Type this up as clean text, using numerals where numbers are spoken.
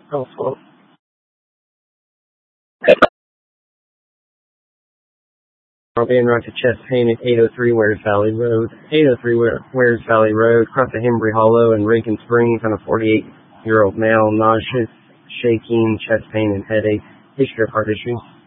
Also, being right to chest pain at 803 Wares Valley Road. 803 Wares Valley Road, across the Hembry Hollow and Rankin Springs on a 48-year-old male, nauseous, shaking, chest pain, and headache. History of heart issues.